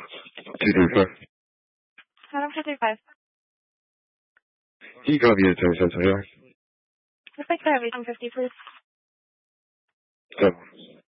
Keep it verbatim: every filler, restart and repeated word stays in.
two thirty-five. Adam two thirty-five. Can you copy it to Central York? Looks like they're everything fifty, please. Seven.